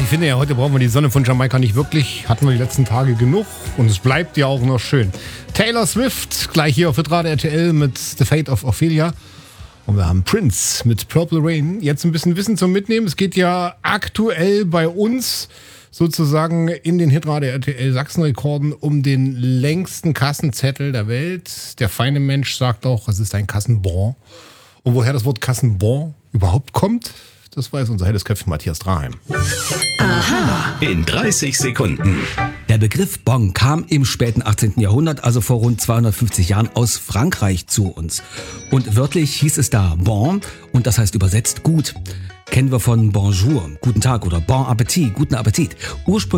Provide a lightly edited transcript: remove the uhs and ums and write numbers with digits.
finde ja, heute brauchen wir die Sonne von Jamaika nicht wirklich. Hatten wir die letzten Tage genug und es bleibt ja auch noch schön. Taylor Swift, gleich hier auf Hitradio RTL mit The Fate of Ophelia. Und wir haben Prince mit Purple Rain. Jetzt ein bisschen Wissen zum Mitnehmen. Es geht ja aktuell bei uns sozusagen in den Hitradio RTL Sachsen-Rekorden um den längsten Kassenzettel der Welt. Der feine Mensch sagt auch, es ist ein Kassenbon. Und woher das Wort Kassenbon überhaupt kommt, das weiß unser helles Köpfchen Matthias Draheim. Aha. In 30 Sekunden. Der Begriff Bon kam im späten 18. Jahrhundert, also vor rund 250 Jahren, aus Frankreich zu uns. Und wörtlich hieß es da Bon und das heißt übersetzt gut. Kennen wir von Bonjour, guten Tag oder Bon Appetit, guten Appetit. Ursprünglich